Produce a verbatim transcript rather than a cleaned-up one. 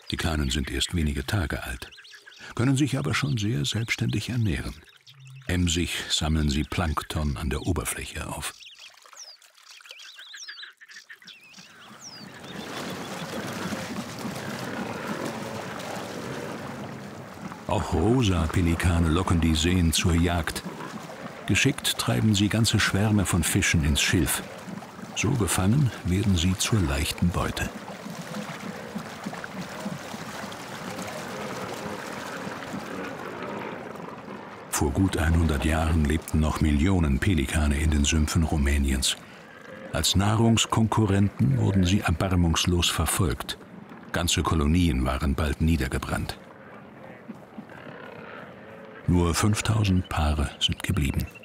Die Kleinen sind erst wenige Tage alt, können sich aber schon sehr selbstständig ernähren. Emsig sammeln sie Plankton an der Oberfläche auf. Auch Rosa-Pelikane locken die Seen zur Jagd. Geschickt treiben sie ganze Schwärme von Fischen ins Schilf. So gefangen werden sie zur leichten Beute. Vor gut hundert Jahren lebten noch Millionen Pelikane in den Sümpfen Rumäniens. Als Nahrungskonkurrenten wurden sie erbarmungslos verfolgt. Ganze Kolonien waren bald niedergebrannt. Nur fünftausend Paare sind geblieben.